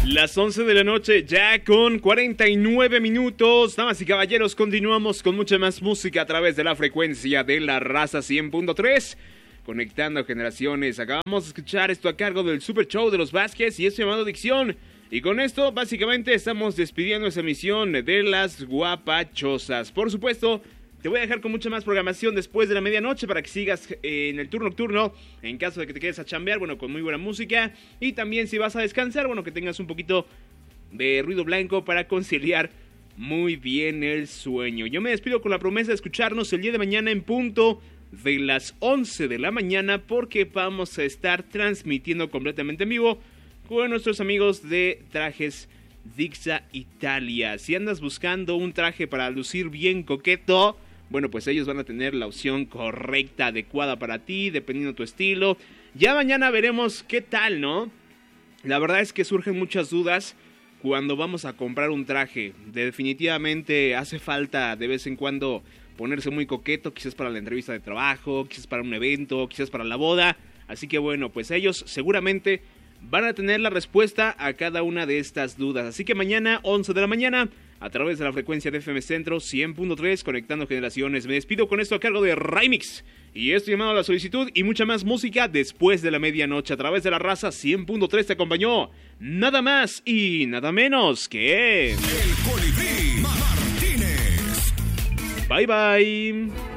Las 11 de la noche, ya con 49 minutos. Damas y caballeros, continuamos con mucha más música a través de la frecuencia de la raza 100.3. Conectando generaciones. Acabamos de escuchar esto a cargo del Super Show de los Vázquez y esto llamado Dicción. Y con esto, básicamente, estamos despidiendo esa emisión de las guapachosas. Por supuesto, te voy a dejar con mucha más programación después de la medianoche para que sigas en el turno nocturno. En caso de que te quedes a chambear, bueno, con muy buena música. Y también si vas a descansar, bueno, que tengas un poquito de ruido blanco para conciliar muy bien el sueño. Yo me despido con la promesa de escucharnos el día de mañana en punto de las 11 de la mañana, porque vamos a estar transmitiendo completamente en vivo con nuestros amigos de Trajes Dixa Italia. Si andas buscando un traje para lucir bien coqueto, bueno, pues ellos van a tener la opción correcta, adecuada para ti, dependiendo de tu estilo. Ya mañana veremos qué tal, ¿no? La verdad es que surgen muchas dudas cuando vamos a comprar un traje. Definitivamente hace falta de vez en cuando ponerse muy coqueto, quizás para la entrevista de trabajo, quizás para un evento, quizás para la boda. Así que bueno, pues ellos seguramente van a tener la respuesta a cada una de estas dudas. Así que mañana, 11 de la mañana, a través de la frecuencia de FM Centro 100.3, conectando generaciones. Me despido con esto a cargo de Remix. Y esto llamado a la solicitud y mucha más música después de la medianoche. A través de la raza 100.3 te acompañó nada más y nada menos que... El Colibrí Martínez. Bye bye.